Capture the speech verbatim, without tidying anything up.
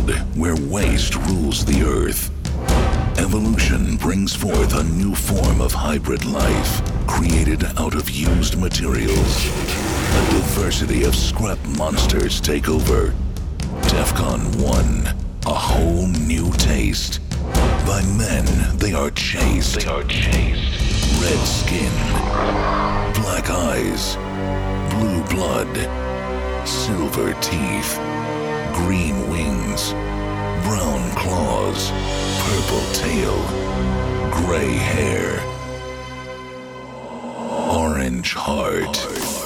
world where waste rules the earth, evolution brings forth a new form of hybrid life created out of used materials. A diversity of scrap monsters take over. DEFCON one, a whole new taste. By men, they are chased. They are chased. Red skin, black eyes, blue blood, silver teeth, green wings, brown claws, purple tail, gray hair, orange heart.